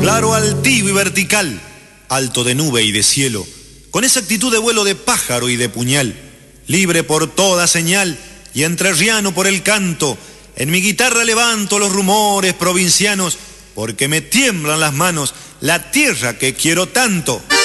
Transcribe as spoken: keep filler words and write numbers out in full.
claro, altivo y vertical, alto de nube y de cielo, con esa actitud de vuelo de pájaro y de puñal, libre por toda señal y entrerriano por el canto, en mi guitarra levanto los rumores provincianos, porque me tiemblan las manos, la tierra que quiero tanto.